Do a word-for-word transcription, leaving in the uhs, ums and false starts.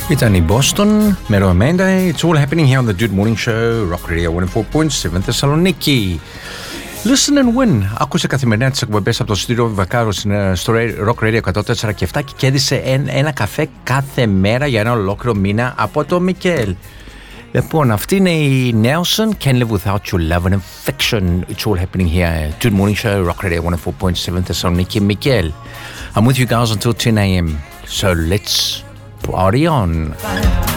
Ήταν η Boston με Romanda. It's all happening here on the Dude Morning Show, Rock Radio εκατό τέσσερα κόμμα επτά Θεσσαλονίκη. Listen and win. Άκουσε καθημερινά τις εκπομπές από το στούντιο Βακάρου στο Rock Radio εκατόν τέσσερα και επτά και κέρδισε ένα καφέ κάθε μέρα για ένα ολόκληρο μήνα από το Μικέλ. Λοιπόν, αυτή είναι η Nelson, Can't Live Without Your Love and Affection. It's all happening here. Dude Morning Show, Rock Radio εκατόν τέσσερα κόμμα επτά Θεσσαλονίκη, Μικέλ. I'm with you guys until ten a.m. So let's party on.